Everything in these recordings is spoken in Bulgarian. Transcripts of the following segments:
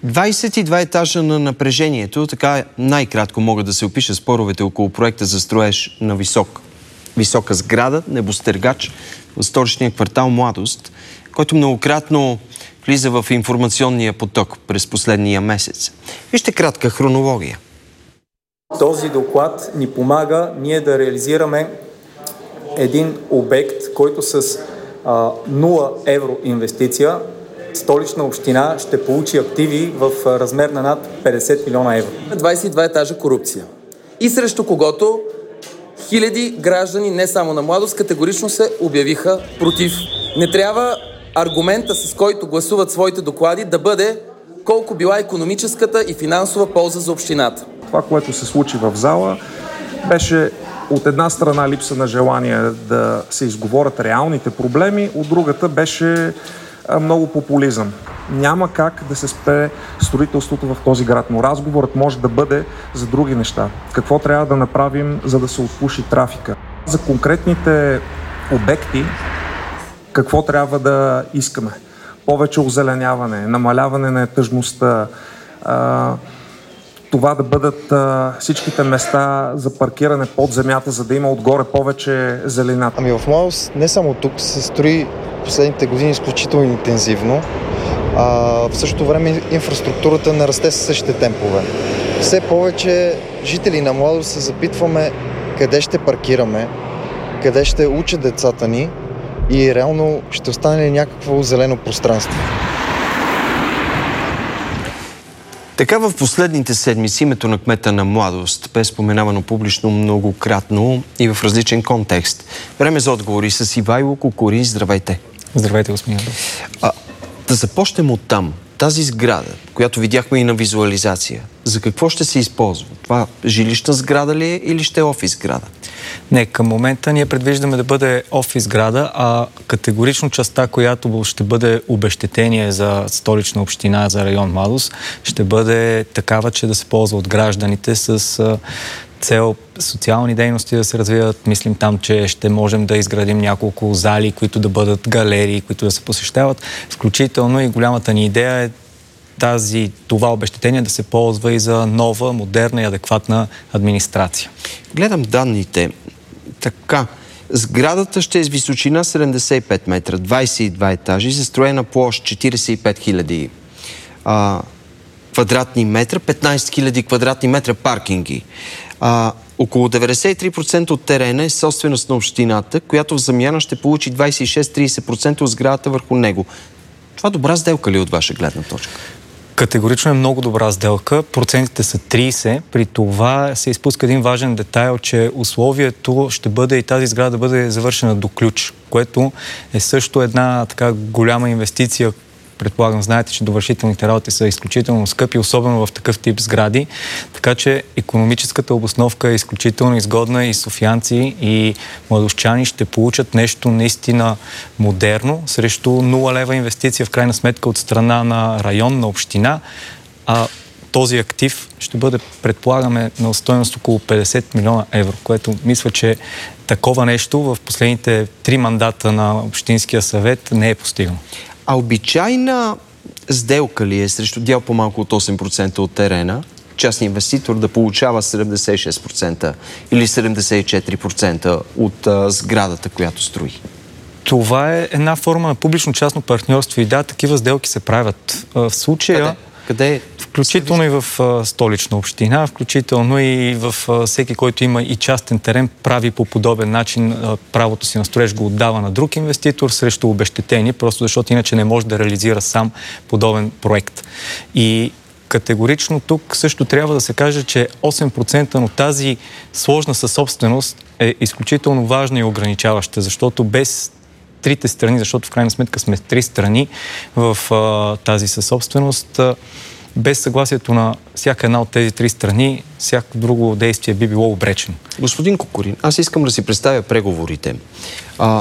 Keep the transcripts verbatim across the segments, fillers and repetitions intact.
двадесет и два етажа на напрежението, така най-кратко могат да се опиша споровете около проекта за строеж на висок, висока сграда, небостъргач в столичния квартал Младост, който многократно влиза в информационния поток през последния месец. Вижте кратка хронология. Този доклад ни помага ние да реализираме един обект, който с а, нула евро инвестиция Столична община ще получи активи в размер на над петдесет милиона евро. двадесет и два етажа корупция. И срещу когото хиляди граждани, не само на Младост, категорично се обявиха против. Не трябва аргумента, с който гласуват своите доклади, да бъде колко била икономическата и финансова полза за общината. Това, което се случи в зала, беше от една страна липса на желание да се изговорят реалните проблеми, от другата беше много популизъм. Няма как да се спре строителството в този град, но разговорът може да бъде за други неща. Какво трябва да направим, за да се отпуши трафика? За конкретните обекти, какво трябва да искаме? Повече озеленяване, намаляване на етажността, а, това да бъдат а, всичките места за паркиране под земята, за да има отгоре повече зелената. Ами в Младост не само тук се строи последните години изключително интензивно, а в същото време инфраструктурата не расте със същите темпове. Все повече жители на Младост се запитваме къде ще паркираме, къде ще учат децата ни и реално ще остане ли някакво зелено пространство. Така в последните седмици името на кмета на Младост бе споменавано публично многократно и в различен контекст. Време за отговори с Ивайло Кукурин. Здравейте. Здравейте, господин. А, да започнем от там. Тази сграда, която видяхме и на визуализация, за какво ще се използва? Това жилищна сграда ли е или ще е офис сграда? Не, към момента ние предвиждаме да бъде офис сграда, а категорично частта, която ще бъде обезщетение за Столична община, за район Младост, ще бъде такава, че да се ползва от гражданите с цел социални дейности да се развиват. Мислим там, че ще можем да изградим няколко зали, които да бъдат галерии, които да се посещават. Включително и голямата ни идея е тази, това обезщетение да се ползва и за нова, модерна и адекватна администрация. Гледам данните. Така, сградата ще е с височина седемдесет и пет метра, двадесет и два етажи, застроена площ четиридесет и пет хиляди а, квадратни метра, петнадесет хиляди квадратни метра паркинги. А, около деветдесет и три процента от терена е собственост на общината, която в замяна ще получи двадесет и шест до тридесет процента от сградата върху него. Това добра сделка ли от ваша гледна точка? Категорично е много добра сделка. Процентите са тридесет. При това се изпуска един важен детайл, че условието ще бъде и тази сграда да бъде завършена до ключ, което е също една така голяма инвестиция. Предполагам, знаете, че довършителните работи са изключително скъпи, особено в такъв тип сгради. Така че икономическата обосновка е изключително изгодна и софиянци и младожчани ще получат нещо наистина модерно срещу нула лева инвестиция в крайна сметка от страна на район, на община. А този актив ще бъде, предполагаме, на стойност около петдесет милиона евро, което мисля, че такова нещо в последните три мандата на Общинския съвет не е постигано. А обичайна сделка ли е срещу дял по-малко от осем процента от терена, частният инвеститор да получава седемдесет и шест процента или седемдесет и четири процента от а, сградата, която строи? Това е една форма на публично-частно партньорство и да, такива сделки се правят. В случая... Къде? Къде е? Включително и в а, Столична община, включително и в а, всеки, който има и частен терен, прави по подобен начин а, правото си на строеж го отдава на друг инвеститор срещу обезщетение, просто защото иначе не може да реализира сам подобен проект. И категорично тук също трябва да се каже, че осем процента от тази сложна съсобственост е изключително важна и ограничаваща, защото без трите страни, защото в крайна сметка сме три страни в а, тази съсобственост, а, без съгласието на всяка една от тези три страни, всяко друго действие би било обречено. Господин Кукурин, аз искам да си представя преговорите. А,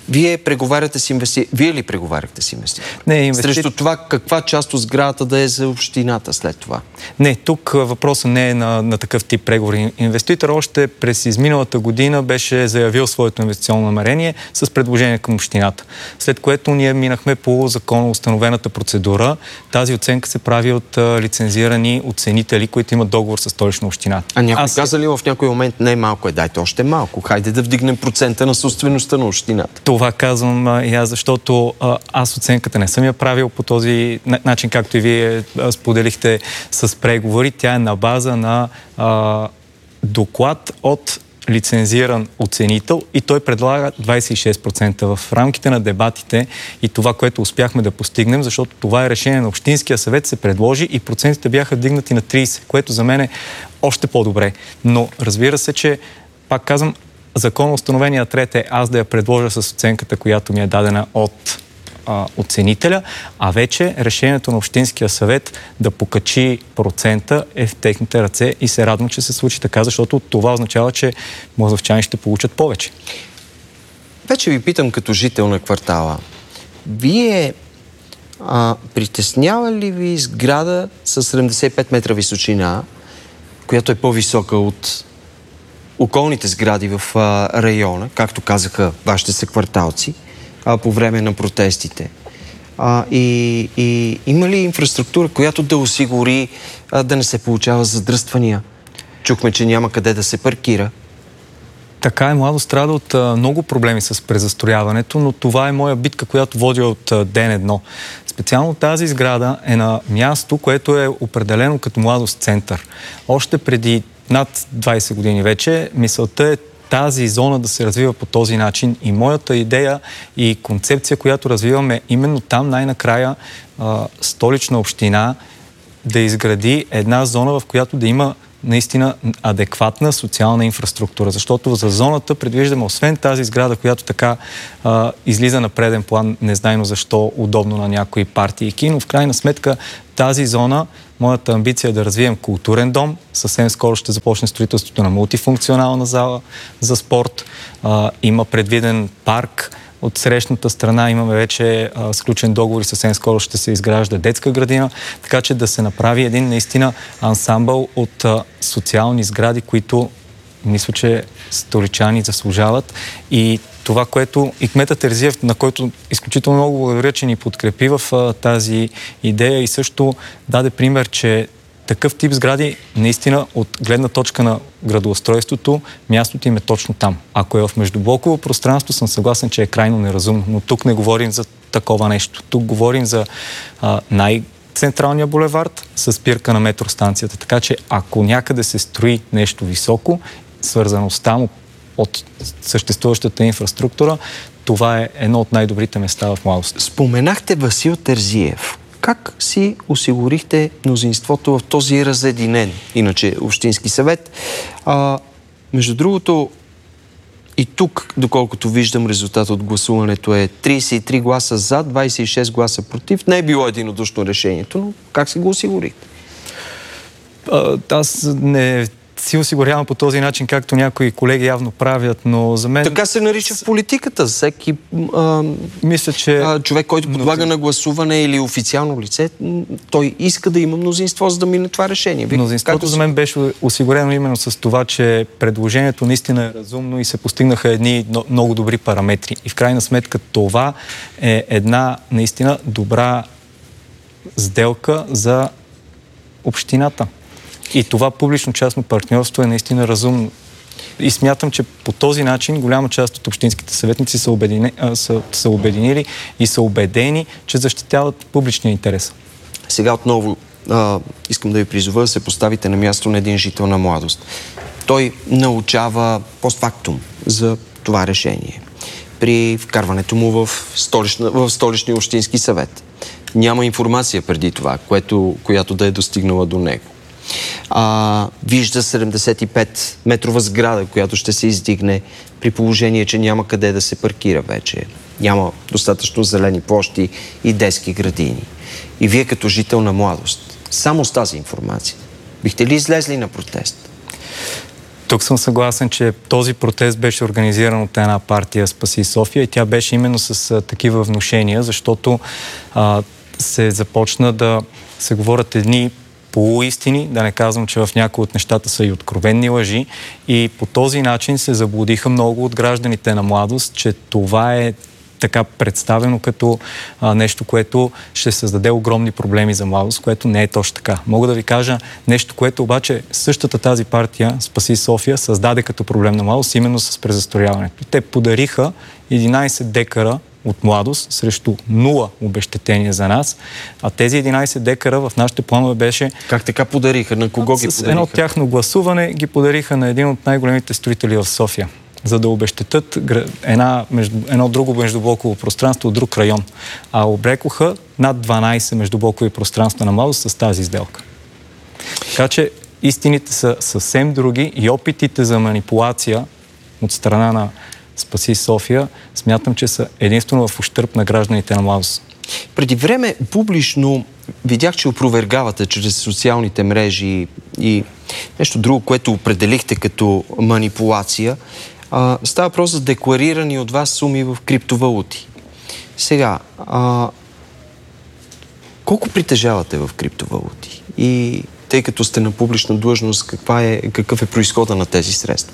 Вие преговаряте с инвести... Вие ли преговаряхте с инвеститор? Не, инвести... Срещу това каква част от сградата да е за общината след това? Не, тук въпросът не е на, на такъв тип преговори. Инвеститор още през изминалата година беше заявил своето инвестиционно намерение с предложение към общината. След което ние минахме по законно установената процедура. Тази оценка се прави от а, лицензирани оценители, които имат договор с Столична община. А някой Аз... каза ли в някой момент не малко е, дайте още малко, хайде да вдигнем процента на собствеността на общината? Това казвам а, и аз, защото а, аз оценката не съм я правил по този начин, както и вие а, споделихте с преговори. Тя е на база на а, доклад от лицензиран оценител и той предлага двадесет и шест процента в рамките на дебатите и това, което успяхме да постигнем, защото това е решение на Общинския съвет, се предложи и процентите бяха вдигнати на тридесет, което за мен е още по-добре. Но разбира се, че пак казвам, законно установения трет е аз да я предложа с оценката, която ми е дадена от а, оценителя, а вече решението на Общинския съвет да покачи процента е в техните ръце и се радвам, че се случи така, защото това означава, че младовчани ще получат повече. Вече ви питам като жител на квартала. Вие а, притеснява ли ви сграда с седемдесет и пет метра височина, която е по-висока от околните сгради в а, района, както казаха вашите съкварталци, а, по време на протестите? А, и, и има ли инфраструктура, която да осигури а, да не се получава задръствания? Чухме, че няма къде да се паркира. Така е, Младост страда от а, много проблеми с презастрояването, но това е моя битка, която водя от а, ден едно. Специално тази сграда е на място, което е определено като Младост център. Още преди над двадесет години вече мисълта е тази зона да се развива по този начин и моята идея и концепция, която развиваме именно там най-накрая а, Столична община да изгради една зона, в която да има наистина адекватна социална инфраструктура, защото за зоната предвиждаме, освен тази сграда, която така а, излиза на преден план, незнайно защо, удобно на някои партии и кино, в крайна сметка тази зона, моята амбиция е да развием културен дом, съвсем скоро ще започне строителството на мултифункционална зала за спорт, а, има предвиден парк. От срещната страна имаме вече а, сключен договор и съвсем скоро ще се изгражда детска градина, така че да се направи един наистина ансамбъл от а, социални сгради, които мисля, че столичани заслужават. И това, което и кметът Терзиев, на който изключително много благодаря, че ни подкрепи в а, тази идея и също даде пример, че такъв тип сгради, наистина, от гледна точка на градоустройството, мястото им е точно там. Ако е в междублоково пространство, съм съгласен, че е крайно неразумно, но тук не говорим за такова нещо. Тук говорим за а, най-централния булевард с спирка на метростанцията. Така че, ако някъде се строи нещо високо, свързаността му от съществуващата инфраструктура, това е едно от най-добрите места в Младост. Споменахте Васил Терзиев. Как си осигурихте мнозинството в този разединен, иначе Общински съвет? А, между другото, и тук, доколкото виждам, резултат от гласуването е тридесет и три гласа за, двадесет и шест гласа против. Не е било единодушно решението, но как си го осигурихте? А, аз не си осигурявам по този начин, както някои колеги явно правят, но за мен... Така се нарича в политиката. Всеки а, мисля, че... а, човек, който подлага на гласуване или официално лице, той иска да има мнозинство, за да мине това решение. Мнозинството за мен беше осигурено именно с това, че предложението наистина е разумно и се постигнаха едни много добри параметри. И в крайна сметка това е една наистина добра сделка за общината. И това публично-частно партньорство е наистина разумно. И смятам, че по този начин голяма част от общинските съветници са, обедини, а, са, са обединили и са убедени, че защитяват публичния интерес. Сега отново а, искам да ви призова да се поставите на място на един жител на Младост. Той научава постфактум за това решение. При вкарването му в, столична, в столичния общински съвет. Няма информация преди това, което, която да е достигнала до него. А, вижда седемдесет и пет метрова сграда, която ще се издигне при положение, че няма къде да се паркира вече. Няма достатъчно зелени площи и детски градини. И вие като жител на Младост, само с тази информация, бихте ли излезли на протест? Тук съм съгласен, че този протест беше организиран от една партия Спаси София и тя беше именно с а, такива внушения, защото а, се започна да се говорят едни полуистини, да не казвам, че в някои от нещата са и откровенни лъжи, и по този начин се заблудиха много от гражданите на Младост, че това е така представено като а, нещо, което ще създаде огромни проблеми за Младост, което не е точно така. Мога да ви кажа нещо, което обаче същата тази партия Спаси София създаде като проблем на Младост, именно с презастрояването. Те подариха единайсет декара от Младост срещу нула обезщетение за нас, а тези единайсет декара в нашите планове беше... Как така подариха? На кого ги с подариха? едно тяхно гласуване ги подариха на един от най-големите строители в София, за да обезщетят една, между, едно друго междублоково пространство от друг район. А обрекоха над дванайсет междублокови пространства на Младост с тази сделка. Така че истините са съвсем други и опитите за манипулация от страна на Спаси София смятам, че са единствено в ущърб на гражданите на Младост. Преди време публично видях, че опровергавате чрез социалните мрежи и нещо друго, което определихте като манипулация. А, става въпрос за декларирани от вас суми в криптовалути. Сега, а, колко притежавате в криптовалути? И тъй като сте на публична длъжност, каква е, какъв е произхода на тези средства?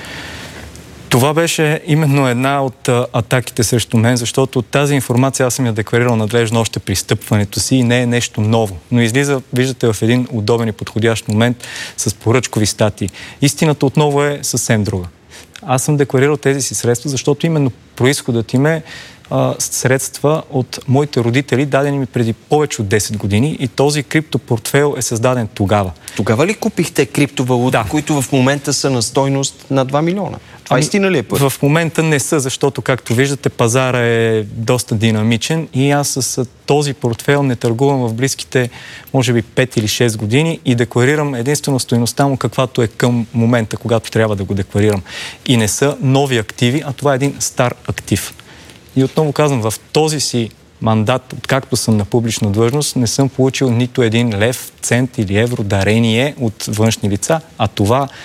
Това беше именно една от а, атаките срещу мен, защото тази информация аз съм я декларирал надлежно още при стъпването си и не е нещо ново. Но излиза, виждате, в един удобен и подходящ момент с поръчкови статии. Истината отново е съвсем друга. Аз съм декларирал тези си средства, защото именно произходът им е а, средства от моите родители, дадени ми преди повече от десет години, и този криптопортфейл е създаден тогава. Тогава ли купихте криптовалути, да, които в момента са на стойност на два милиона? Това ами, истина ли е първо? В момента не са, защото, както виждате, пазара е доста динамичен и аз с този портфейл не търгувам в близките, може би, пет или шест години и декларирам единствено стойността му, каквато е към момента, когато трябва да го декларирам. И не са нови активи, а това е един стар актив. И отново казвам, в този си мандат, откакто съм на публична длъжност, не съм получил нито един лев, цент или евро дарение от външни лица, а това